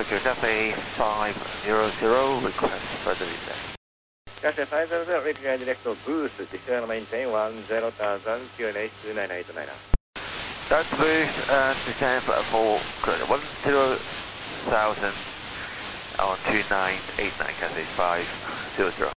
Roger, Cathay 500, request further descent. Cathay 500, return direct to booth, descend and maintain 10,000, QNH 29899. That's booth, descend for 10,000 on 2989, Cathay 500.